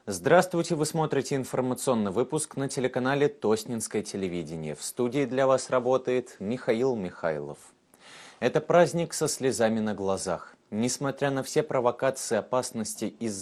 Здравствуйте, вы смотрите информационный выпуск на телеканале Тоснинское телевидение. В студии для вас работает Михаил Михайлов. Это праздник со слезами на глазах. Несмотря на все провокации, опасности из